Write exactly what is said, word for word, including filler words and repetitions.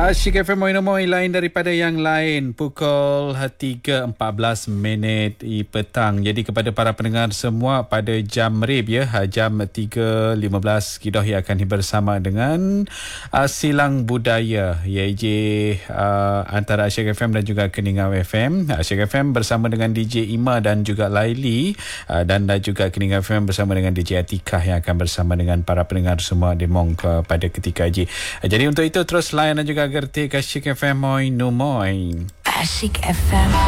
Asyik F M Moin-Moin lain daripada yang lain. Pukul tiga empat belas minit petang. Jadi kepada para pendengar semua pada jam rib ya, jam tiga lima belas Kidoh yang akan bersama dengan uh, Silang Budaya Y J uh, antara Asyik F M dan juga Keningau F M. Asyik F M bersama dengan D J Ima dan juga Laili, uh, dan dan juga Keningau F M bersama dengan D J Atikah yang akan bersama dengan para pendengar semua di Mong uh, pada ketika ini. Uh, jadi untuk itu terus layan dan juga gerti Asyik F M Moin-Moin. Asyik F M.